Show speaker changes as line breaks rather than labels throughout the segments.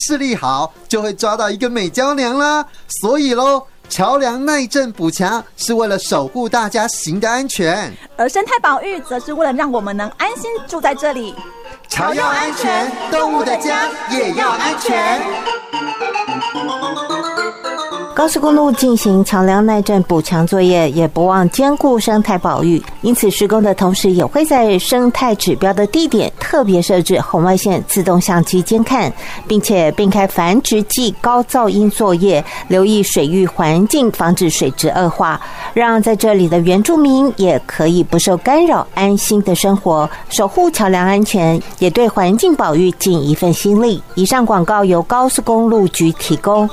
视力好，就会抓到一个美娇娘啦。所以咯，桥梁耐震补强是为了守护大家行的安全，
而生态保育则是为了让我们能安心住在这里。
桥要安全，动物的家也要安全。
高速公路进行桥梁耐震补强作业，也不忘兼顾生态保育，因此施工的同时也会在生态指标的地点特别设置红外线自动相机监看，并且并开繁殖季高噪音作业，留意水域环境，防止水质恶化，让在这里的原住民也可以不受干扰，安心的生活，守护桥梁安全，也对环境保育尽一份心力。以上广告由高速公路局提供。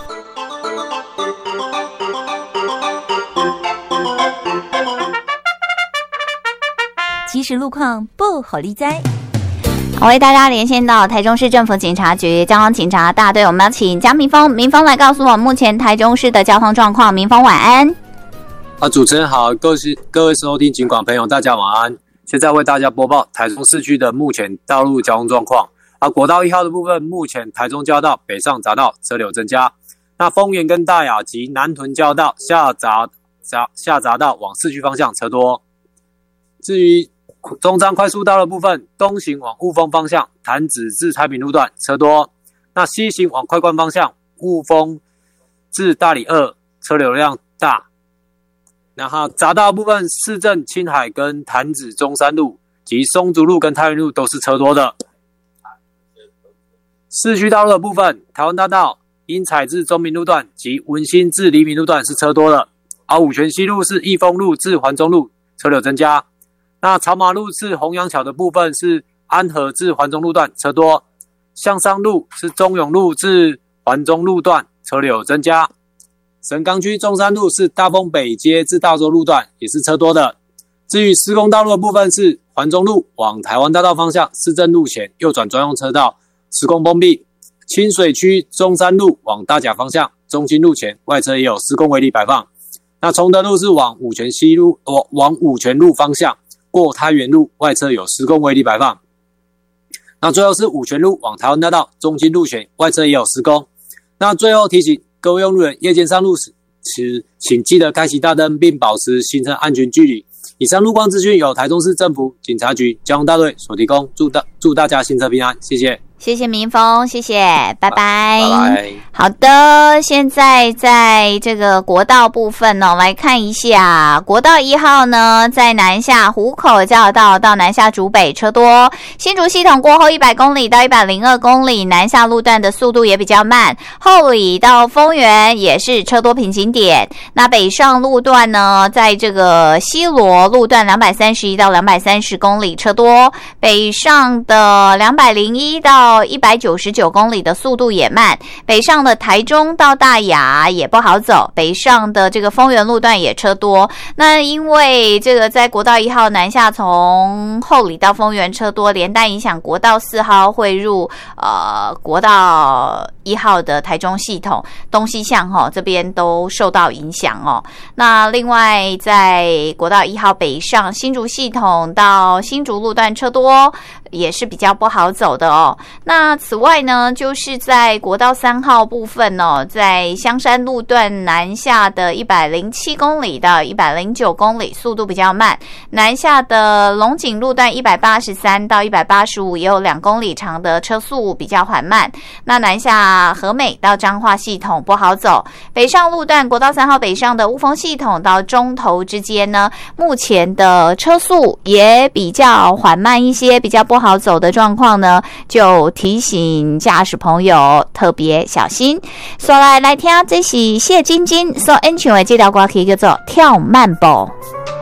即时路况不好理灾。
好，为大家连线到台中市政府警察局交通警察大队，我们要请江明峰来告诉我目前台中市的交通状况。明峰晚安。
主持人好，各位收听警广朋友大家晚安。现在为大家播报台中市区的目前道路交通状况。国道1号的部分，目前台中交道北上匝道车流增加，那丰原跟大雅及南屯交道下匝道往市区方向车多。至于中彰快速道的部分，东行往雾峰方向潭子至太平路段车多，那西行往快关方向雾峰至大里2车流量大。然后匝道部分，市政青海跟潭子中山路及松竹路跟太原路都是车多的。市区道路的部分，台湾大道因采至中民路段及文心至黎明路段是车多的，而五权西路是义丰路至环中路车流增加。那草马路至虹阳桥的部分是安和至环中路段车多，向上路是中永路至环中路段车流增加。神冈区中山路是大丰北街至大洲路段也是车多的。至于施工道路的部分是环中路往台湾大道方向市政路前右转专用车道施工封闭，清水区中山路往大甲方向中清路前外侧也有施工围篱摆放。那崇德路是往五权路方向过太原路外侧有施工围篱摆放。那最后是五权路往台湾大道中清路前外侧也有施工。那最后提醒各位用路人，夜间上路时请记得开启大灯并保持行车安全距离。以上路况资讯由台中市政府警察局交通大队所提供，祝大家行车平安，谢谢。
谢谢明峰，谢谢，拜拜。
拜拜。
好的，现在在这个国道部分呢，来看一下国道1号呢，在南下湖口交流道到南下竹北车多，新竹系统过后100公里到102公里，南下路段的速度也比较慢，后里到丰原也是车多瓶颈点。那北上路段呢，在这个西螺路段231到230公里车多，北上的201到199公里的速度也慢，北上的台中到大雅也不好走，北上的这个丰原路段也车多。那因为这个在国道1号南下从后里到丰原车多，连带影响国道4号汇入国道1号的台中系统东西向这边都受到影响哦。那另外在国道1号北上新竹系统到新竹路段车多，也是比较不好走的哦。那此外呢，就是在国道3号部分哦，在香山路段南下的107公里到109公里速度比较慢，南下的龙井路段183到185也有2公里长的车速比较缓慢。那南下和美到彰化系统不好走，北上路段国道3号北上的雾峰系统到中投之间呢，目前的车速也比较缓慢一些，比较不好走的状况呢，就提醒驾驶朋友特别小心。所以来听这是谢晶晶所演唱的这条歌曲叫做《跳慢步》。